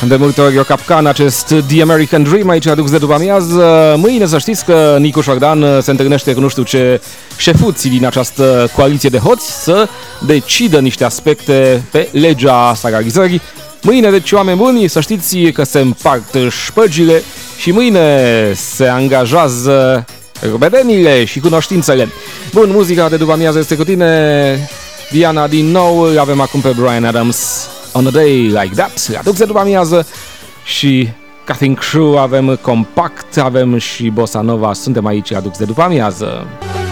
De multe ori o capcană acest The American Dream aici adus de după amiază. Mâine să știți că Nicu Șordan se întâlnește cu nu știu ce șefuții din această coaliție de hoți să decidă niște aspecte pe legea salarizării. Mâine, deci, oameni buni, să știți că se împart șpăgile și mâine se angajează rubedenile și cunoștințele. Bun, muzica de după amiază este cu tine, Diana, din nou. Îl avem acum pe Bryan Adams, On a Day Like That, aduc de după amiază, și Cutting Crew, avem Compact, avem și Bossa Nova, suntem aici, aduc de după amiază.